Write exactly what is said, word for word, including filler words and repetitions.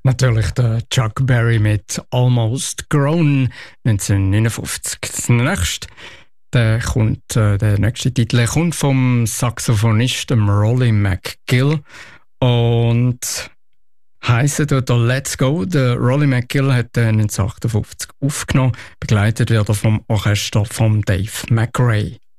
Natürlich der Chuck Berry mit Almost Grown neunzehnhundertneunundfünfzig. Das nächste, der, kommt, äh, der nächste Titel der kommt vom Saxophonisten Rolly McGill und heisst dort Let's Go. Der Rolly McGill hat neunzehnhundertachtundfünfzig aufgenommen, begleitet wird er vom Orchester von Dave McRae.